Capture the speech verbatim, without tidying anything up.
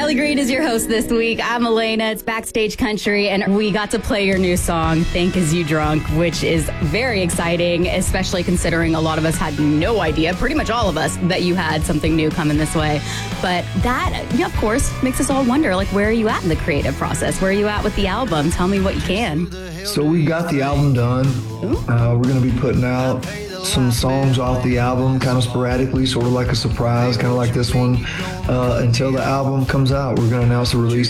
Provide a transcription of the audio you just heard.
Riley Green is your host this week. I'm Elena. It's Backstage Country, and we got to play your new song, Think Is You Drunk, which is very exciting, especially considering a lot of us had no idea, pretty much all of us, that you had something new coming this way. But that, yeah, of course, makes us all wonder, like, where are you at in the creative process? Where are you at with the album? Tell me what you can. So we got the album done. Uh, we're going to be putting out some songs off the album kind of sporadically, sort of like a surprise, kind of like this one. Uh, until the album comes out, we're going to announce the release